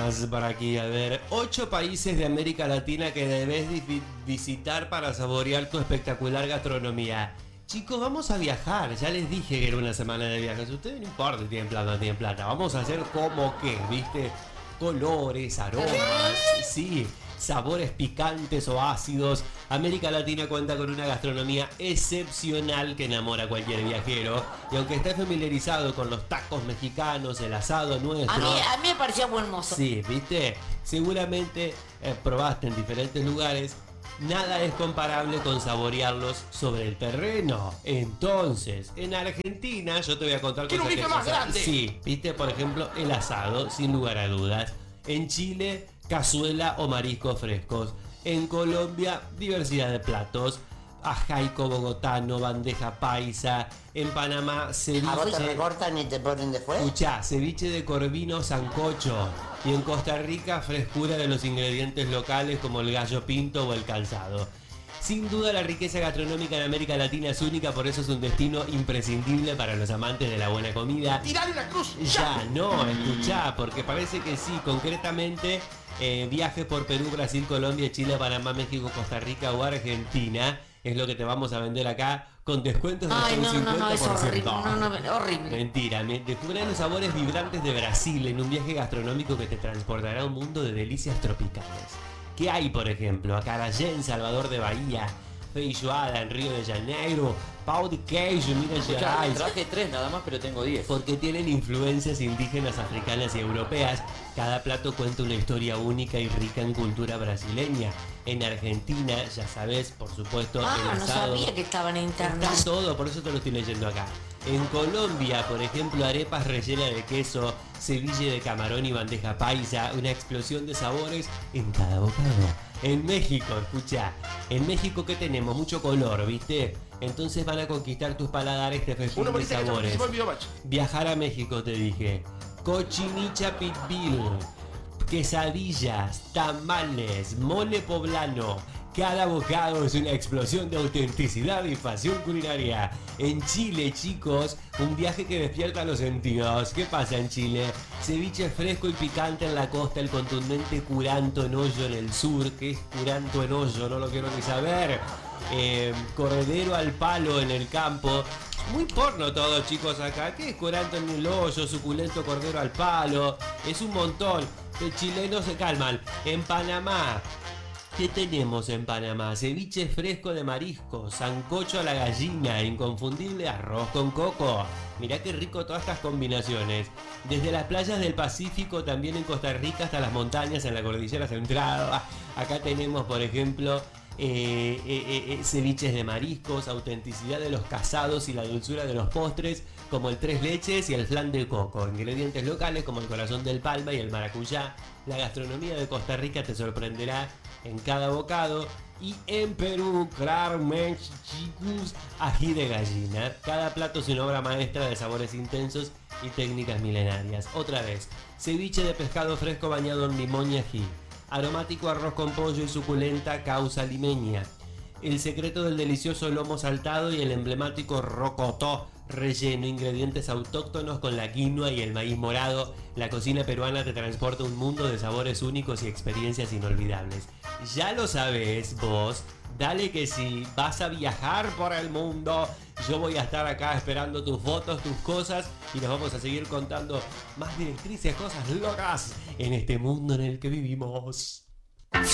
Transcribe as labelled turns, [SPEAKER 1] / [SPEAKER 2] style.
[SPEAKER 1] más por aquí. A ver, 8 países de América Latina que debes visitar para saborear tu espectacular gastronomía. Chicos, vamos a viajar. Ya les dije que era una semana de viajes. Ustedes no importa si tienen plata o no tienen plata. Vamos a hacer como que, ¿viste? Colores, aromas, sí, sabores picantes o ácidos. América Latina cuenta con una gastronomía excepcional que enamora a cualquier viajero. Y aunque estés familiarizado con los tacos mexicanos, el asado nuestro...
[SPEAKER 2] A mí me parecía buen mozo.
[SPEAKER 1] Sí, ¿viste? Seguramente probaste en diferentes lugares. Nada es comparable con saborearlos sobre el terreno. Entonces, en Argentina, yo te voy a contar
[SPEAKER 3] ¡Quiero un
[SPEAKER 1] cosas
[SPEAKER 3] bife más grande!
[SPEAKER 1] Sí, viste, por ejemplo, el asado, sin lugar a dudas. En Chile, cazuela o mariscos frescos. En Colombia, diversidad de platos. Ajaico bogotano, bandeja paisa. En Panamá, ceviche.
[SPEAKER 2] ¿A vos te recortan y te ponen después?
[SPEAKER 1] Escuchá, ceviche de corvino sancocho. Y en Costa Rica, frescura de los ingredientes locales como el gallo pinto o el calzado. Sin duda la riqueza gastronómica en América Latina es única, por eso es un destino imprescindible para los amantes de la buena comida.
[SPEAKER 3] ¡Tirale la cruz!
[SPEAKER 1] Ya, no, escuchá, porque parece que sí, concretamente viajes por Perú, Brasil, Colombia, Chile, Panamá, México, Costa Rica o Argentina es lo que te vamos a vender acá con descuentos de hasta
[SPEAKER 2] Ay,
[SPEAKER 1] un
[SPEAKER 2] no,
[SPEAKER 1] 50%.
[SPEAKER 2] es horrible. No, horrible.
[SPEAKER 1] Mentira, descubrirá los sabores vibrantes de Brasil en un viaje gastronómico que te transportará a un mundo de delicias tropicales. ¿Qué hay, por ejemplo? Acarajé en Salvador de Bahía, feijoada en Río de Janeiro, pau de queijo en Minas Gerais.
[SPEAKER 4] Traje 3 nada más, pero tengo 10.
[SPEAKER 1] Porque tienen influencias indígenas, africanas y europeas. Cada plato cuenta una historia única y rica en cultura brasileña. En Argentina, ya sabes, por supuesto, el
[SPEAKER 2] No
[SPEAKER 1] asado.
[SPEAKER 2] sabía que estaban en internet.
[SPEAKER 1] Está todo, por eso te lo estoy leyendo acá. En Colombia, por ejemplo, arepas rellenas de queso, ceviche de camarón y bandeja paisa, una explosión de sabores en cada bocado. En México, escucha, en México ¿qué tenemos? Mucho color, ¿viste? Entonces van a conquistar tus paladares este festín
[SPEAKER 3] Uno me
[SPEAKER 1] de
[SPEAKER 3] dice que
[SPEAKER 1] sabores.
[SPEAKER 3] se me olvidó, macho.
[SPEAKER 1] Viajar a México, te dije. Cochinicha pibil, quesadillas, tamales, mole poblano. Cada bocado es una explosión de autenticidad y pasión culinaria. En Chile, chicos, un viaje que despierta los sentidos. ¿Qué pasa en Chile? Ceviche fresco y picante en la costa, el contundente curanto en hoyo en el sur. ¿Qué es curanto en hoyo? No lo quiero ni saber. Corredero al palo en el campo. Muy porno todo, chicos, acá. ¿Qué es curanto en el hoyo? Suculento cordero al palo. Es un montón. Los chilenos se calman. En Panamá, ¿qué tenemos en Panamá? Ceviche fresco de mariscos, sancocho a la gallina, inconfundible arroz con coco. Mirá qué rico todas estas combinaciones. Desde las playas del Pacífico, también en Costa Rica, hasta las montañas en la cordillera central. Acá tenemos, por ejemplo, ceviches de mariscos, autenticidad de los casados y la dulzura de los postres, como el tres leches y el flan de coco. Ingredientes locales como el corazón del palma y el maracuyá. La gastronomía de Costa Rica te sorprenderá en cada bocado. Y en Perú, claramente, chicos, ají de gallina. Cada plato es una obra maestra de sabores intensos y técnicas milenarias. Otra vez, ceviche de pescado fresco bañado en limón y ají. Aromático arroz con pollo y suculenta causa limeña. El secreto del delicioso lomo saltado y el emblemático rocotó relleno, ingredientes autóctonos con la quinoa y el maíz morado. La cocina peruana te transporta a un mundo de sabores únicos y experiencias inolvidables. Ya lo sabes vos, dale que sí, vas a viajar por el mundo. Yo voy a estar acá esperando tus fotos, tus cosas, y nos vamos a seguir contando más directrices, cosas locas en este mundo en el que vivimos.